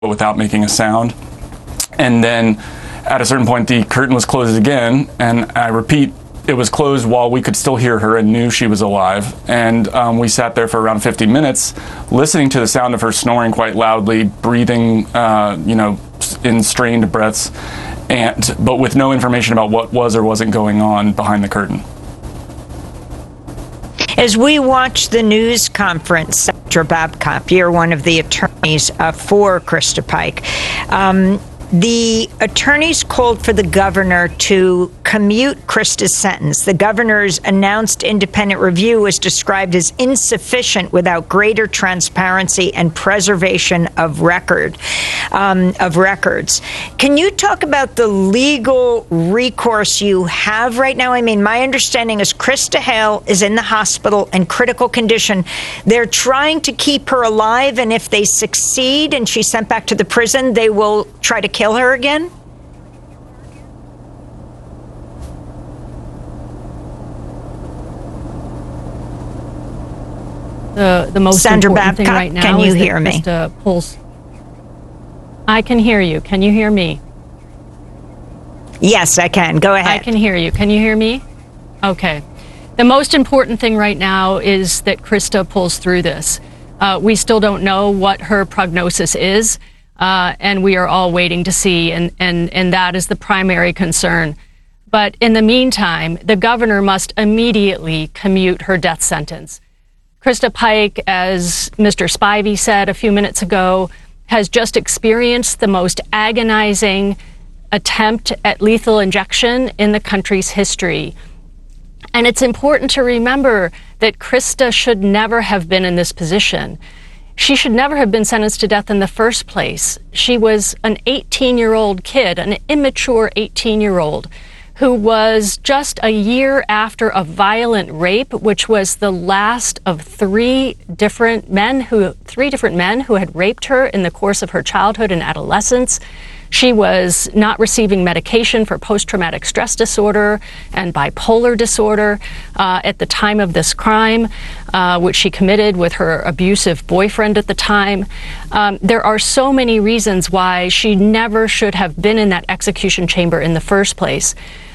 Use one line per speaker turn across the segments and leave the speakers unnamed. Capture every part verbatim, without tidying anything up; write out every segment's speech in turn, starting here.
without making a sound. And then at a certain point, the curtain was closed again. And I repeat, it was closed while we could still hear her and knew she was alive. And um, we sat there for around fifty minutes, listening to the sound of her snoring quite loudly, breathing, uh, you know, in strained breaths, and but with no information about what was or wasn't going on behind the curtain.
As we watch the news conference, Sandra Babcock, you're one of the attorneys uh, for Krista Pike. Um, The attorneys called for the governor to commute Krista's sentence. The governor's announced independent review was described as insufficient without greater transparency and preservation of record, um, of records. Can you talk about the legal recourse you have right now? I mean, my understanding is Krista Hale is in the hospital in critical condition. They're trying to keep her alive, and if they succeed and she's sent back to the prison, they will try to kill her again?
The, the most
Sandra
important
Babcock,
thing right now
can you
is
hear
that
me?
Krista pulls. I can hear you. Can you hear me?
Yes, I can. Go ahead.
I can hear you. Can you hear me? Okay. The most important thing right now is that Krista pulls through this. Uh, we still don't know what her prognosis is. Uh, and we are all waiting to see, and, and, and that is the primary concern. But in the meantime, the governor must immediately commute her death sentence. Krista Pike, as Mister Spivey said a few minutes ago, has just experienced the most agonizing attempt at lethal injection in the country's history. And it's important to remember that Krista should never have been in this position. She should never have been sentenced to death in the first place. She was an eighteen-year-old kid, an immature eighteen-year-old, who was just a year after a violent rape, which was the last of three different men who, three different men who had raped her in the course of her childhood and adolescence. She was not receiving medication for post-traumatic stress disorder and bipolar disorder uh, at the time of this crime, uh, which she committed with her abusive boyfriend at the time. Um, there are so many reasons why she never should have been in that execution chamber in the first place.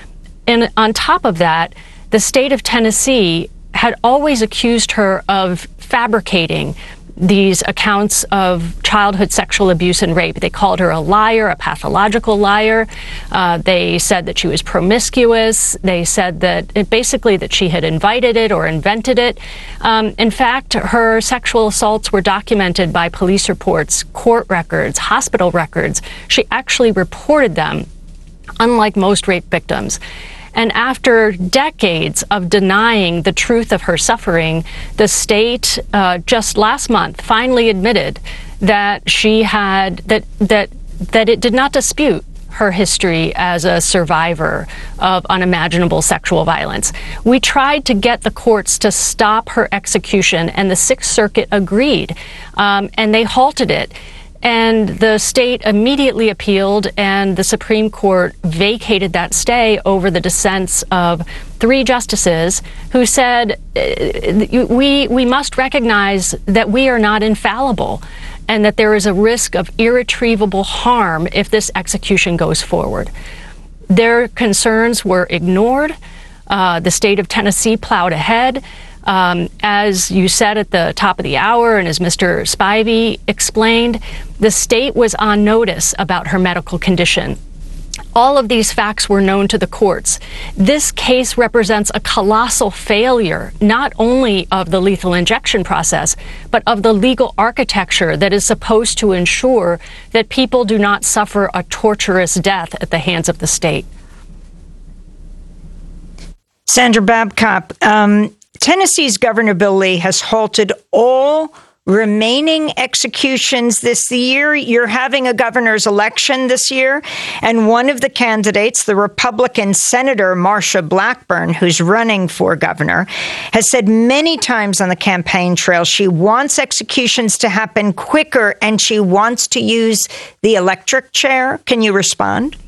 And on top of that, the state of Tennessee had always accused her of fabricating these accounts of childhood sexual abuse and rape. They called her a liar, a pathological liar. Uh, they said that she was promiscuous. They said that it, basically that she had invited it or invented it. Um, in fact, her sexual assaults were documented by police reports, court records, hospital records. She actually reported them, unlike most rape victims. And after decades of denying the truth of her suffering, the state uh, just last month finally admitted that she had, that, that, that it did not dispute her history as a survivor of unimaginable sexual violence. We tried to get the courts to stop her execution, and the Sixth Circuit agreed, um, and they halted it. And the state immediately appealed, and the Supreme Court vacated that stay over the dissents of three justices who said, we, we must recognize that we are not infallible and that there is a risk of irretrievable harm if this execution goes forward. Their concerns were ignored. Uh, the state of Tennessee plowed ahead. Um, as you said at the top of the hour, and as Mister Spivey explained, the state was on notice about her medical condition. All of these facts were known to the courts. This case represents a colossal failure, not only of the lethal injection process, but of the legal architecture that is supposed to ensure that people do not suffer a torturous death at the hands of the state.
Sandra Babcock, um, Tennessee's Governor Bill Lee has halted all remaining executions this year. You're having a governor's election this year, and one of the candidates, the Republican Senator Marsha Blackburn, who's running for governor, has said many times on the campaign trail she wants executions to happen quicker and she wants to use the electric chair. Can you respond?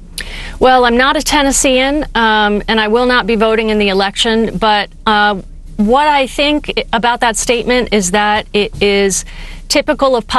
Well, I'm not a Tennessean, um, and I will not be voting in the election, but uh, what I think about that statement is that it is typical of